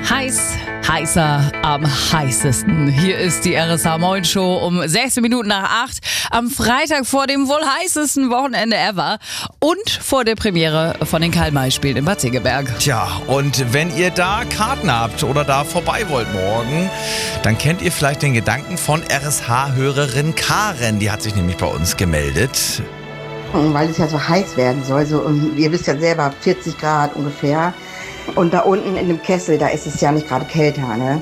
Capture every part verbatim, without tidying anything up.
Heiß, heißer, am heißesten. Hier ist die R S H Moin Show um sechzehn Minuten nach acht. Am Freitag vor dem wohl heißesten Wochenende ever und vor der Premiere von den Karl-May-Spielen in Bad Segeberg. Tja, und wenn ihr da Karten habt oder da vorbei wollt morgen, dann kennt ihr vielleicht den Gedanken von R S H-Hörerin Karen. Die hat sich nämlich bei uns gemeldet. Weil es ja so heiß werden soll. So, ihr wisst ja selber, vierzig Grad ungefähr. Und da unten in dem Kessel, da ist es ja nicht gerade kälter, ne?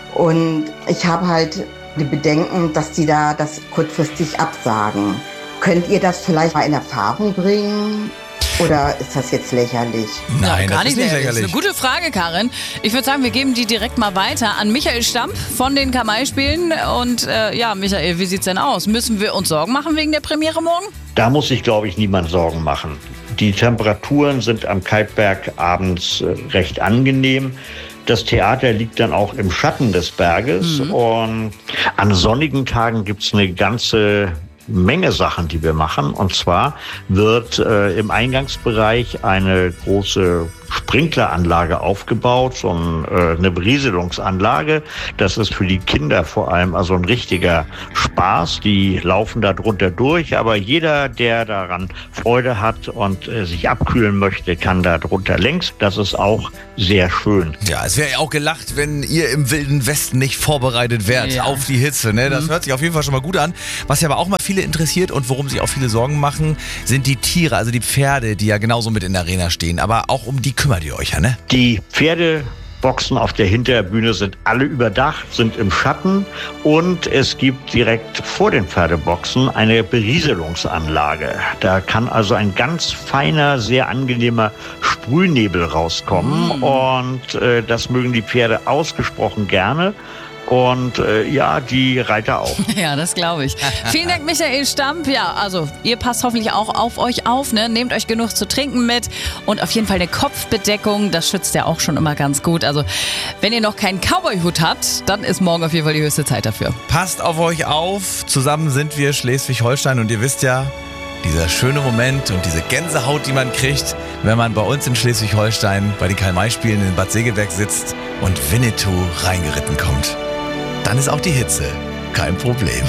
Und ich habe halt die Bedenken, dass die da das kurzfristig absagen. Könnt ihr das vielleicht mal in Erfahrung bringen? Oder ist das jetzt lächerlich? Nein, ja, gar das ist nicht nicht lächerlich. Das ist eine gute Frage, Karin. Ich würde sagen, wir geben die direkt mal weiter an Michael Stampf von den Karl-May-Spielen. Und äh, ja, Michael, wie sieht's denn aus? Müssen wir uns Sorgen machen wegen der Premiere morgen? Da muss sich, glaube ich, niemand Sorgen machen. Die Temperaturen sind am Kalkberg abends äh, recht angenehm. Das Theater liegt dann auch im Schatten des Berges. Mhm. Und an sonnigen Tagen gibt es eine ganze Menge Sachen, die wir machen. Und zwar wird äh, im Eingangsbereich eine große Sprinkleranlage aufgebaut, so ein, äh, eine Berieselungsanlage. Das ist für die Kinder vor allem also ein richtiger Spaß. Die laufen da drunter durch, aber jeder, der daran Freude hat und äh, sich abkühlen möchte, kann da drunter längs. Das ist auch sehr schön. Ja, es wäre ja auch gelacht, wenn ihr im Wilden Westen nicht vorbereitet wärt ja. auf die Hitze. Ne? Das mhm. hört sich auf jeden Fall schon mal gut an. Was ja aber auch mal viele interessiert und worum sich auch viele Sorgen machen, sind die Tiere, also die Pferde, die ja genauso mit in der Arena stehen. Aber auch um die kümmert ihr euch ja, ne? Die Pferdeboxen auf der Hinterbühne sind alle überdacht, sind im Schatten und es gibt direkt vor den Pferdeboxen eine Berieselungsanlage. Da kann also ein ganz feiner, sehr angenehmer Sprühnebel rauskommen mm. und äh, das mögen die Pferde ausgesprochen gerne. Und äh, ja, die Reiter auch. Ja, das glaube ich. Vielen Dank, Michael Stampf. Ja, also ihr passt hoffentlich auch auf euch auf, ne? Nehmt euch genug zu trinken mit und auf jeden Fall eine Kopfbedeckung. Das schützt ja auch schon immer ganz gut. Also wenn ihr noch keinen Cowboy-Hut habt, dann ist morgen auf jeden Fall die höchste Zeit dafür. Passt auf euch auf. Zusammen sind wir Schleswig-Holstein und ihr wisst ja, dieser schöne Moment und diese Gänsehaut, die man kriegt, wenn man bei uns in Schleswig-Holstein bei den Karl-May-Spielen in Bad Segeberg sitzt und Winnetou reingeritten kommt. Dann ist auch die Hitze kein Problem.